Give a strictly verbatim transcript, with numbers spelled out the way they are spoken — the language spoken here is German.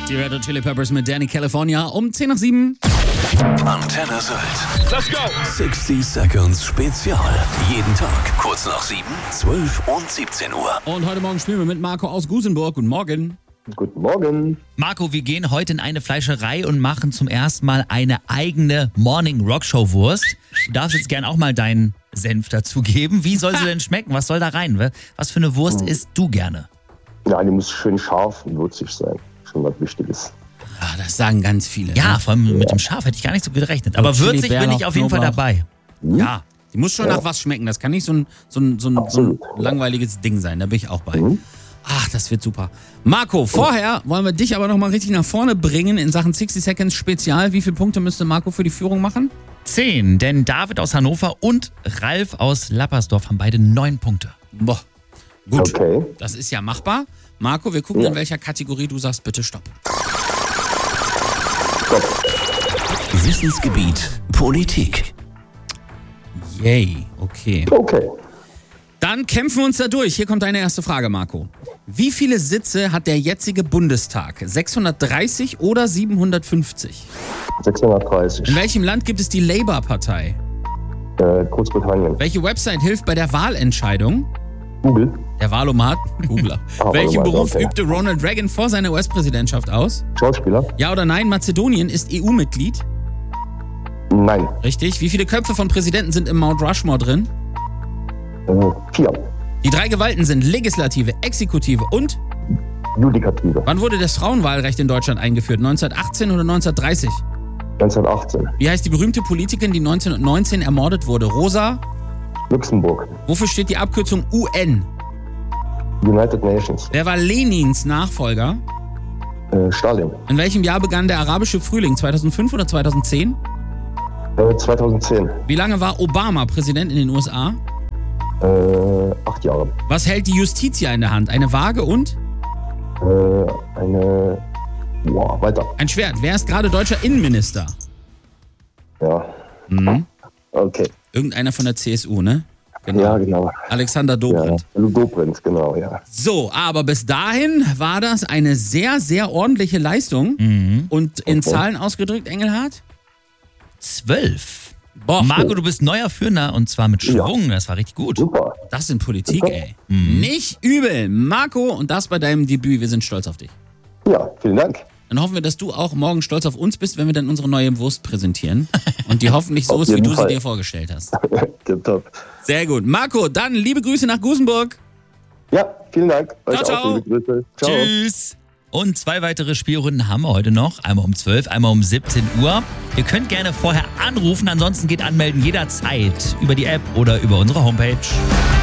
Die Red Hot Chili Peppers mit Danny California um zehn nach sieben. Antenne Sylt. Let's go. sixty Seconds Spezial. Jeden Tag kurz nach sieben, zwölf und siebzehn Uhr. Und heute Morgen spielen wir mit Marco aus Gusenburg. Guten Morgen. Guten Morgen. Marco, wir gehen heute in eine Fleischerei und machen zum ersten Mal eine eigene Morning Rockshow Wurst. Du darfst jetzt gern auch mal deinen Senf dazugeben. Wie soll sie denn schmecken? Was soll da rein? Was für eine Wurst isst du gerne? Ja, die muss schön scharf und würzig sein. Schon was Wichtiges. Ja, das sagen ganz viele. Ja, ne? vor allem mit dem Schaf hätte ich gar nicht so gerechnet. Aber Chili, würzig bin Bärlauch, ich auf jeden Fall Knoblauch. dabei. Ja, die muss schon nach was schmecken. Das kann nicht so ein, so ein, so ein, so ein Absolut. langweiliges Ding sein. Da bin ich auch bei. Mhm. Ach, das wird super. Marco, vorher wollen wir dich aber nochmal richtig nach vorne bringen in Sachen sixty Seconds Spezial. Wie viele Punkte müsste Marco für die Führung machen? Zehn, denn David aus Hannover und Ralf aus Lappersdorf haben beide neun Punkte. Boah, gut. Okay. Das ist ja machbar. Marco, wir gucken, Ja. in welcher Kategorie du sagst, bitte stopp. Wissensgebiet Politik. Yay, okay. Okay. Dann kämpfen wir uns da durch. Hier kommt deine erste Frage, Marco. Wie viele Sitze hat der jetzige Bundestag? sechshundertdreißig oder siebenhundertfünfzig? sechshundertdreißig. In welchem Land gibt es die Labour-Partei? Äh, Großbritannien. Welche Website hilft bei der Wahlentscheidung? Google. Der Wahlomat? Googler. Ah, Welchen Wahlomat, Beruf okay. übte Ronald Reagan vor seiner U S-Präsidentschaft aus? Schauspieler. Ja oder nein, Mazedonien ist E U-Mitglied? Nein. Richtig. Wie viele Köpfe von Präsidenten sind im Mount Rushmore drin? Äh, vier. Die drei Gewalten sind Legislative, Exekutive und? Judikative. Wann wurde das Frauenwahlrecht in Deutschland eingeführt? neunzehnhundertachtzehn oder neunzehnhundertdreißig? neunzehnhundertachtzehn. Wie heißt die berühmte Politikerin, die neunzehnhundertneunzehn ermordet wurde? Rosa? Luxemburg. Wofür steht die Abkürzung U N? United Nations. Wer war Lenins Nachfolger? Äh, Stalin. In welchem Jahr begann der arabische Frühling? zweitausendfünf oder zweitausendzehn? Äh, zweitausendzehn. Wie lange war Obama Präsident in den U S A? Äh, acht Jahre. Was hält die Justitia in der Hand? Eine Waage und? Äh, eine... Boah, weiter. Ein Schwert. Wer ist gerade deutscher Innenminister? Ja. Mhm. Okay. Irgendeiner von der C S U, ne? Genau. Ja, genau. Alexander Ja. Dobrindt. Dobrindt, genau, ja. So, aber bis dahin war das eine sehr, sehr ordentliche Leistung. Mhm. Und in Okay. Zahlen ausgedrückt, Engelhardt? Zwölf. Boah, Marco, du bist neuer Führender und zwar mit Ja. Schwung. Das war richtig gut. Super. das sind Politik, Super. ey. Nicht übel. Marco, und das bei deinem Debüt. Wir sind stolz auf dich. Ja, vielen Dank. Dann hoffen wir, dass du auch morgen stolz auf uns bist, wenn wir dann unsere neue Wurst präsentieren. Und die hoffentlich so Auf ist, wie jeden du sie Fall. dir vorgestellt hast. Tipptopp. Sehr gut. Marco, dann liebe Grüße nach Gusenburg. Ja, vielen Dank. Euch Ciao, auch ciao. liebe Grüße. Ciao. Tschüss. Und zwei weitere Spielrunden haben wir heute noch. Einmal um zwölf, einmal um siebzehn Uhr. Ihr könnt gerne vorher anrufen, ansonsten geht anmelden jederzeit über die App oder über unsere Homepage.